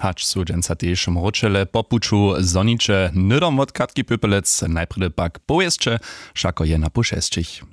Hacz su dżęca też mročele popuču zoniče nydom od Katki Pypelec, najprede pak powieszcze, šako je na pušesčich.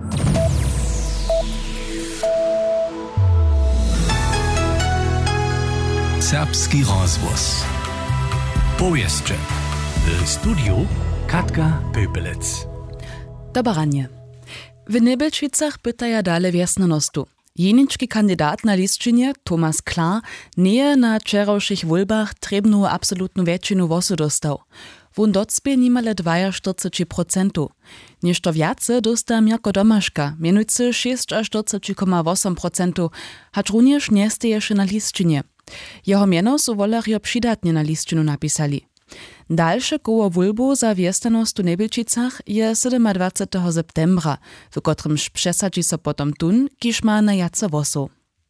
Serbski rozvoz. Powieszcze. W studiu Katka Pypelec. Dobranie. W Nebelčicach pytaja dale wiesnonostu. Jenički kandidat na listčinie, Thomas Klar, nie na wczorajszych wolbach trebnu absolutnu většinu głosu dostał. Wun docpie nimale 42%. Nešto wiace dosta Mirko Domaška, mianujcy 46,8%, hacz również nie steješe na listčinie. Jeho mieno su wolarjo přidatnie na listčinu napisali. Dalsze koło wolbu za wiestanost w Nebelčicach je 27. septembra, w kotrymż przesadzi so potom tun, kiż ma na jace wosu.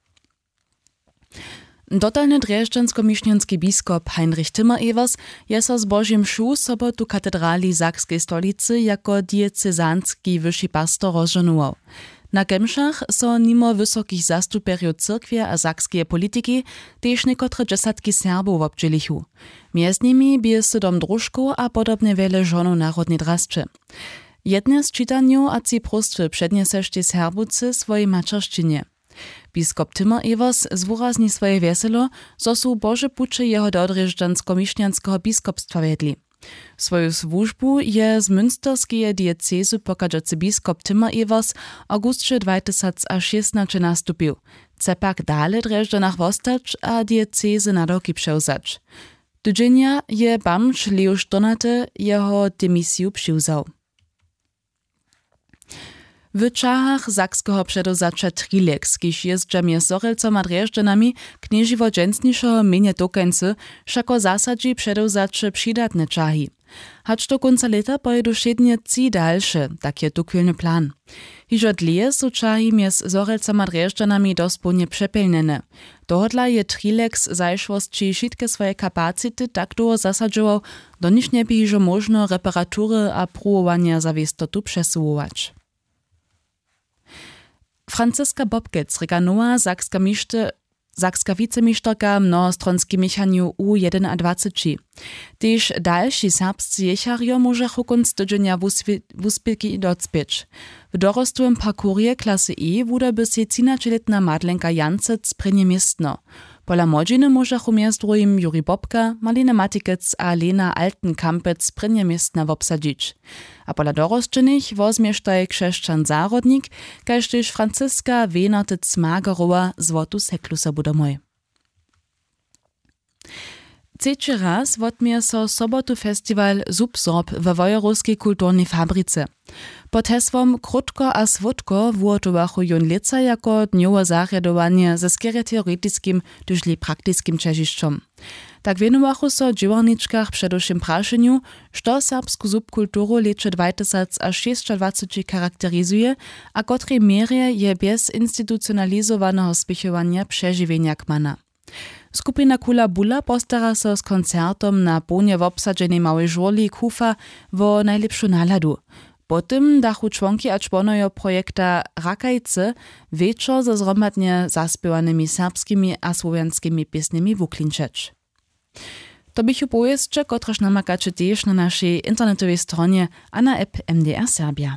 Dotalny drjeżdżansko-mišňanski biskop Heinrich Timmer-Evers je so z Božím mšu sobotu katedrali Sakskiej stolicy jako diecezanski wyższy pastor rozżonuwał. Na kemšach so nimo wysokich zastuperiów cyrkwie a sakskie polityki też niekotre dziesiątki Serbów obdźelichu. Między nimi bije 7 drużków a podobnie wiele żonów narodnej drascze. Jedne z czytaniu a ci prostwy przednieseście Serbucy swojej maczerszczynie. Biskop Timmer-Evers zwurazni swoje weselo, zo su Boże pucze jeho do drjeżdżansko-mišňanskiego biskopstwa vedli. Swoju służbu je z münsterskie diecezy pokażący biskop Timmer-Evers augustsze 2016 nastupił. Cepak dale drjeżdżanach wostać a diecezy na roki przełzać. Tydzienia je bamcz Leoš Donaty jeho dymisju przyłzał. W czachach sakskiego przedozacza Trileks, kiż jest dżemie Sorelcom a drjeżdżanami kniežiwo dżęsnišeho mienie dokency, šako zasadzi przedozacze przydatne czahi. Hacz do końca leta pojedu šednie ci dalsze, tak je tukwilny plan. Hižo dlje su czahi mjez Sorelcom a drjeżdżanami dospołnie przepelnene. Dohodla je Trileks zajszwości šitke swoje kapacity tak długo zasadzował, do niż nie by hižo možno reparatury a pruwowania za wiestotu przesuwować. Franziska Bobkec reganua sakska wicemišterka mnohostronski mechaniu U21. Tež další serbscy jecharjo możachu konc tydzienia wuspilki docpieć. W dorostłym parkurie klasy E wuda se 13-letna Madlenka Jancec prenie miestno. Pola młodziny możachu między drugim Juri Bobka, Marlene Matikec a Lena Altenkampec prenie miestna wobsadzić. A pola dorostczynych wozmiesztaj krzeszczan zárodnik, kaž tež Franciska Wenartec Magerowa złotu seklusa budomoj. Trzeci raz wotmie so sobotu festiwal Subsorb w Wojerovskiej kulturnej fabryce. Pod hesłom Krótko a Swódko wuotowachu jon leca jako dniowe zarjadowanie ze skiery teoretycznym tužli praktycznym czeziszczom. Tak wienowachu so dziewarniczkach przedewším prašeniu, što serbsku subkulturu leče 2026 charakterizuje, a kotrej mierje je bez institucionalizowanego spěchowania przeżywienia kmana. Skupina Kula Bula postara so z koncertom na płnie w obsadženej małej żurli Kufa wo najlepšu naladu. Potem dachu członki a członojo projekta Rakajce wieczor ze zromadnie zaspiewanymi serbskimi a słowianskimi piesnymi wuklinčeć. To bych upowieszcze, kotraż namakacie też na naszej internetowej stronie a na app MDR Serbia.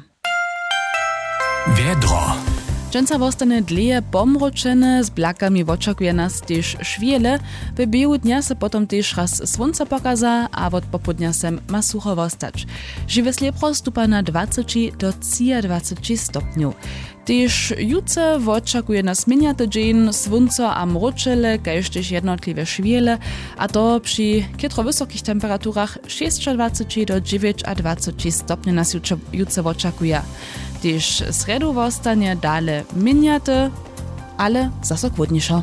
Wiedro. Dżęca wostane dleje pomročene, z blakami oczekuje nas też šviele, w biehu dnia se potom też raz słońce pokaza, a od popodnia sem ma sucho wostać. Żywe sliepro stupa na 20 do 23 stopniów. Też jutro oczekuje nas miniaty dzień, słońce a mročele, kaž też jednotliwe šviele, a to przy kietro wysokich temperaturach 26 do 29 stopni nas jutro oczekuje. Też sredu wostanie dale miniaty, ale zaso chłodniejszo.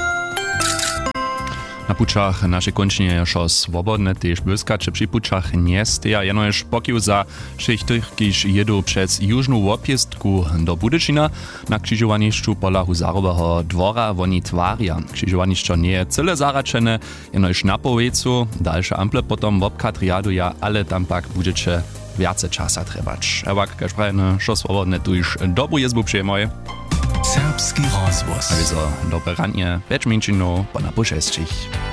Na pučach naše končenie je šo svobodne, tež błyskače przy pučach nie steja, jenož pokił za šichtych, kiž jedu přez južnú wopjestku do Budyčina, na krzyżowanišću pola Huzaroweho dwora woni twarja. Krzyżowanišćo nie je cyle zaračene, jenož na powecu, dalsze ample potom wopkatriaduja, ale tam pak budete viace časa trebać. Ewak, kaž prajene, šo svobodne tu już dobrú jezbu przyjemoj. Serbski rozvoz. A wieso dobre ranie, već minčinu, po na pušesčich.